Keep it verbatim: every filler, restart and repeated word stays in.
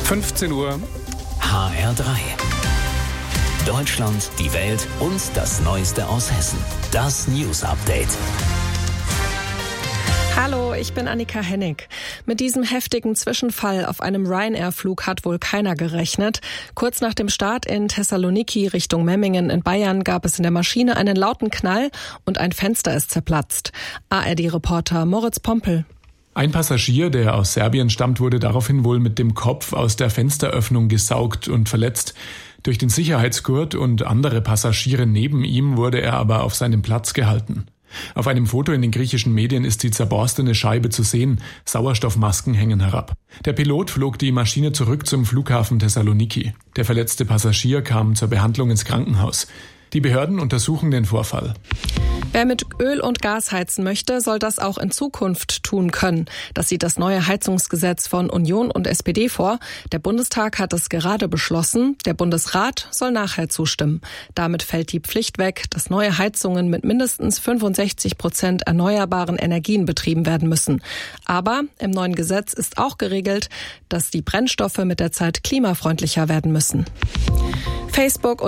fünfzehn Uhr. H R drei. Deutschland, die Welt und das Neueste aus Hessen. Das News Update. Hallo, ich bin Annika Hennig. Mit diesem heftigen Zwischenfall auf einem Ryanair-Flug hat wohl keiner gerechnet. Kurz nach dem Start in Thessaloniki Richtung Memmingen in Bayern gab es in der Maschine einen lauten Knall und ein Fenster ist zerplatzt. A R D-Reporter Moritz Pompel. Ein Passagier, der aus Serbien stammt, wurde daraufhin wohl mit dem Kopf aus der Fensteröffnung gesaugt und verletzt. Durch den Sicherheitsgurt und andere Passagiere neben ihm wurde er aber auf seinem Platz gehalten. Auf einem Foto in den griechischen Medien ist die zerborstene Scheibe zu sehen. Sauerstoffmasken hängen herab. Der Pilot flog die Maschine zurück zum Flughafen Thessaloniki. Der verletzte Passagier kam zur Behandlung ins Krankenhaus. Die Behörden untersuchen den Vorfall. Wer mit Öl und Gas heizen möchte, soll das auch in Zukunft tun können. Das sieht das neue Heizungsgesetz von Union und S P D vor. Der Bundestag hat es gerade beschlossen. Der Bundesrat soll nachher zustimmen. Damit fällt die Pflicht weg, dass neue Heizungen mit mindestens fünfundsechzig Prozent erneuerbaren Energien betrieben werden müssen. Aber im neuen Gesetz ist auch geregelt, dass die Brennstoffe mit der Zeit klimafreundlicher werden müssen. Facebook und